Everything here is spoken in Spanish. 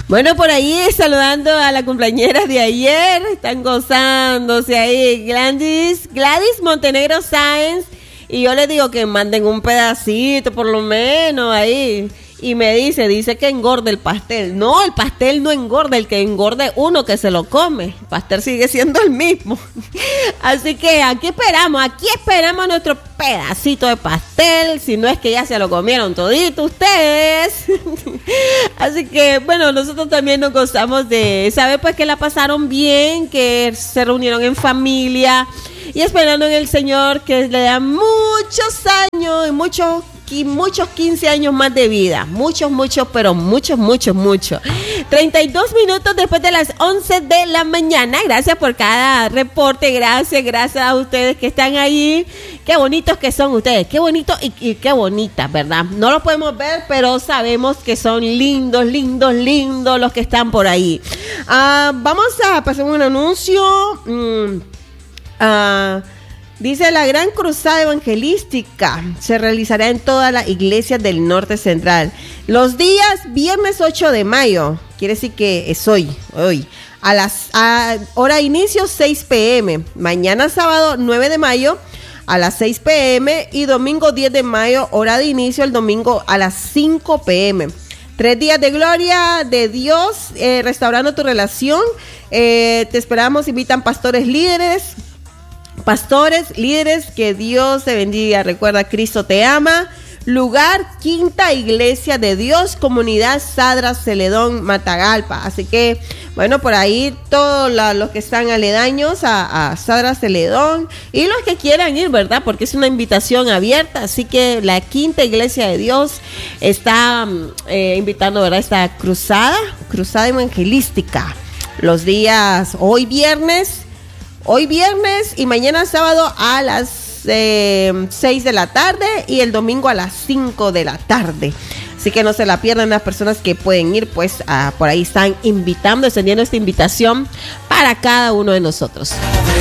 Bueno, por ahí saludando a la cumpleañera de ayer, están gozándose ahí, Gladys Montenegro Sáenz, y yo les digo que manden un pedacito por lo menos ahí. Y me dice que engorda el pastel. No, el pastel no engorda, el que engorda es uno que se lo come. El pastel sigue siendo el mismo. Así que aquí esperamos nuestro pedacito de pastel, si no es que ya se lo comieron todito ustedes. Así que, bueno, nosotros también nos gozamos de saber pues que la pasaron bien, que se reunieron en familia y esperando en el Señor que le da muchos años y muchos 15 años más de vida. Muchos. 32 minutos después de las 11 de la mañana. Gracias por cada reporte. Gracias a ustedes que están ahí. Qué bonitos que son ustedes. Qué bonitos y qué bonitas, ¿verdad? No los podemos ver, pero sabemos que son lindos los que están por ahí. Vamos a pasar un anuncio. Dice: la gran cruzada evangelística se realizará en todas las iglesias del norte central. Los días viernes 8 de mayo, quiere decir que es hoy, hora de inicio 6 p.m. Mañana sábado 9 de mayo a las 6 p.m. y domingo 10 de mayo, hora de inicio el domingo a las 5 p.m. 3 días de gloria de Dios, restaurando tu relación. Te esperamos, invitan pastores líderes, que Dios te bendiga. Recuerda, Cristo te ama. Lugar, Quinta Iglesia de Dios, Comunidad Sadra Celedón, Matagalpa. Así que, bueno, por ahí todos los que están aledaños a Sadra Celedón y los que quieran ir, ¿verdad? Porque es una invitación abierta. Así que la Quinta Iglesia de Dios está invitando, ¿verdad? Esta cruzada evangelística. Los días, hoy viernes y mañana sábado a las 6 de la tarde y el domingo a las 5 de la tarde. Así que no se la pierdan las personas que pueden ir, pues por ahí están extendiendo esta invitación para cada uno de nosotros.